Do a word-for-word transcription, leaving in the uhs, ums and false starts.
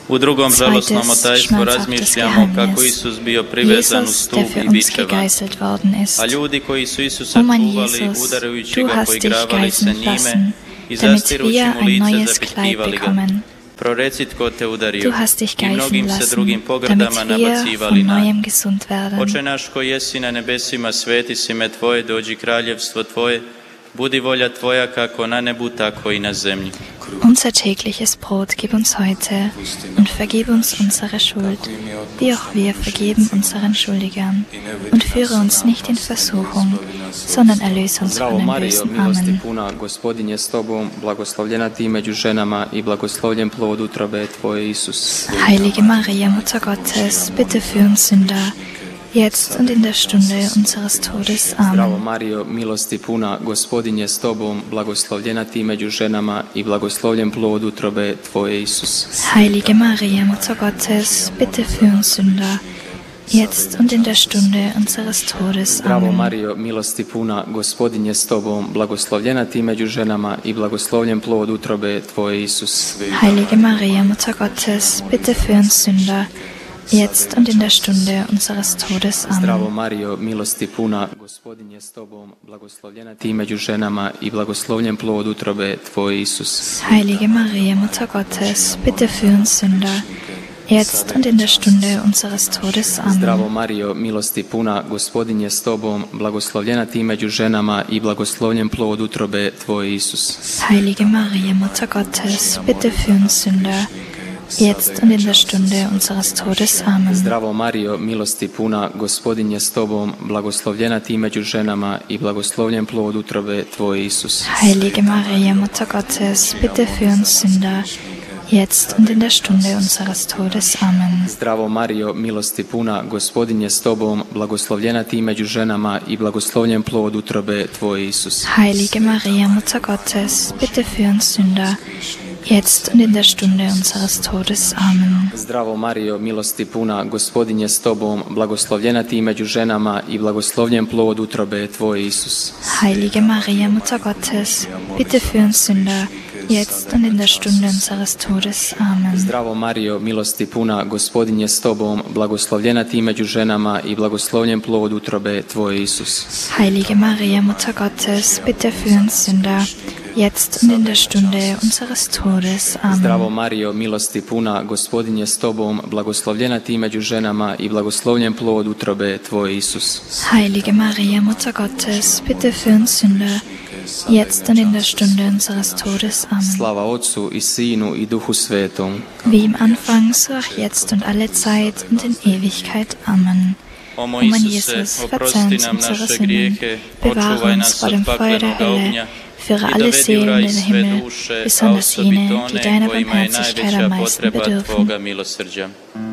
U drugom žalosnom otajstvu razmišljamo kako Isus bio privezan u stup i bičevan, a ljudi koji su Isusa čuvali, udarajući ga, poigravali se njime i zastirući mu lice zapitkivali ga. Proreci tko te udario i mnogim se drugim pogrdama nabacivali na. Oče naš koji jesi na nebesima, sveti si ime Tvoje, dođi kraljevstvo Tvoje, budi volja Tvoja kako na nebu, tako i na zemlji. Unser tägliches Brot gib uns heute und vergib uns unsere Schuld, wie auch wir vergeben unseren Schuldigern. Und führe uns nicht in Versuchung, sondern erlöse uns von dem Bösen. Amen. Puna, Gospodin je s tobom, blagoslovljena ti među ženama i blagoslovljen plod utrobe tvoje, Isus. Heilige Maria, Mutter Gottes, bitte für uns Sünder, jetzt und in der Stunde unseres Todes. Amen. Zdravo Mario, milosti puna, Gospodin je s tobom, blagoslovljena ti među ženama i blagoslovljen plod utrobe tvoje, Isus. Heilige Maria, Mutter Gottes, bitte für uns Sünder, jetzt und in der Stunde unseres Todes. Amen. Zdravo Mario, milosti puna, Gospodin je s tobom, blagoslovljena ti među ženama i blagoslovljen plod utrobe tvoje, Isus. Heilige Maria, Mutter Gottes, bitte für uns Sünder, jetzt und in der Stunde unseres Todes. Amen. Zdravo Mario, milosti puna, Gospodin je s tobom, blagoslovljena ti među ženama i blagoslovljen plod utrobe tvoje, Isus. Heilige Maria, Mutter Gottes, bitte für uns Sünder, jetzt und in der Stunde unseres Todes. Amen. Zdravo Mario, milosti puna, Gospodin je s tobom, blagoslovljena ti među ženama i blagoslovljen plod utrobe tvoje, Isus. Heilige Maria, Mutter Gottes, bitte für uns Sünder, jetzt und in der Stunde unseres Todes. Amen. Zdravo Mario, milosti puna, Gospodin je s tobom, blagoslovljena ti među ženama i blagoslovljen plod utrobe tvoje, Isus. Heilige Maria, Mutter Gottes, bitte für uns Sünder, jetzt und in der Stunde unseres Todes. Amen. Zdravo Mario, milosti puna, Gospodin je s tobom, blagoslovljena ti među ženama i blagoslovljen plod utrobe tvoje, Isus. Heilige Maria, Mutter Gottes, bitte für uns Sünder, jetzt und in der Stunde unseres Todes. Amen. Zdravo Mario, milosti puna, Gospodin je s tobom, blagoslovljena ti među ženama i blagoslovljen plod utrobe tvoje, Isus. Heilige Maria, Mutter Gottes, bitte für uns Sünder, jetzt und in der Stunde unseres Todes. Amen. Zdravo Mario, milosti puna, Gospodin je s tobom, blagoslovljena ti među ženama i blagoslovljen plod utrobe tvoje, Isus. Heilige Maria, Mutter Gottes, bitte für uns Sünder, jetzt und in der Stunde unseres Todes. Amen. Zdravo Mario, milosti puna, Gospodin je s tobom, blagoslovljena ti među ženama i blagoslovljen plod utrobe tvoje, Isus. Heilige Maria, Mutter Gottes, bitte für uns Sünder, jetzt und in der Stunde unseres Todes. Amen. Slava Otcu i Sinu i Duhu Svetom. Wie im Anfang, so auch jetzt und alle Zeit und in Ewigkeit. Amen. O moj Isuse, oprosti nam naše grijehe, očuvaj nas od paklenog ognja führe alle Seelen in den Himmel, besonders jene, die deiner Barmherzigkeit am meisten bedürfen.